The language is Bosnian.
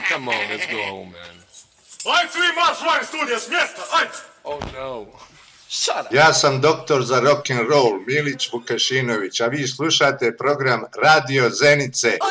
Come on, let's go home, man. Ajde svi marš van iz studija, s mjesta, ajde! Oh no. Shut up. Ja sam doktor za rock and roll Milić Vukašinović, a vi slušate program Radio Zenice.